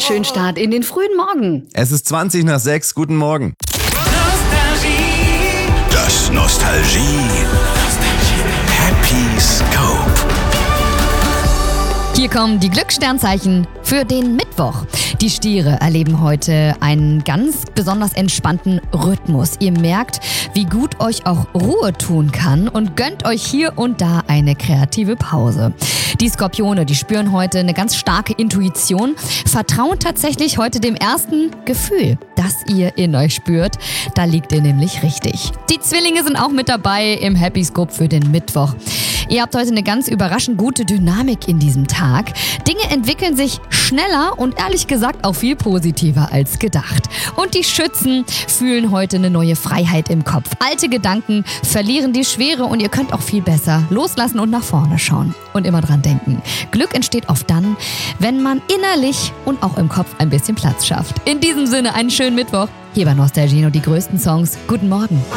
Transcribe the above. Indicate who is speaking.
Speaker 1: schönen Start in den frühen Morgen.
Speaker 2: Es ist 20 nach 6. Guten Morgen.
Speaker 3: Das Nostalgie Happy Scope.
Speaker 1: Hier kommen die Glückssternzeichen für den Mittwoch. Die Stiere erleben heute einen ganz besonders entspannten Rhythmus. Ihr merkt, wie gut euch auch Ruhe tun kann und gönnt euch hier und da eine kreative Pause. Die Skorpione, die spüren heute eine ganz starke Intuition, vertrauen tatsächlich heute dem ersten Gefühl, das ihr in euch spürt. Da liegt ihr nämlich richtig. Die Zwillinge sind auch mit dabei im Happy Scope für den Mittwoch. Ihr habt heute eine ganz überraschend gute Dynamik in diesem Tag. Dinge entwickeln sich schneller und ehrlich gesagt auch viel positiver als gedacht. Und die Schützen fühlen heute eine neue Freiheit im Kopf. Alte Gedanken verlieren die Schwere und ihr könnt auch viel besser loslassen und nach vorne schauen. Und immer dran denken, Glück entsteht oft dann, wenn man innerlich und auch im Kopf ein bisschen Platz schafft. In diesem Sinne einen schönen Mittwoch. Hier bei Nostalgie und die größten Songs. Guten Morgen.